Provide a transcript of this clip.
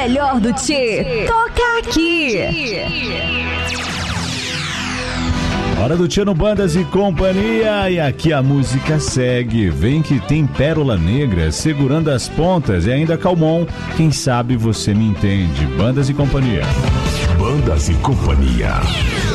melhor do Tchê, toca aqui. Hora do Tchê no Bandas e Companhia, e aqui a música segue. Vem que tem Pérola Negra segurando as pontas e ainda Calmon. Quem sabe você me entende. Bandas e Companhia. Bandas e Companhia.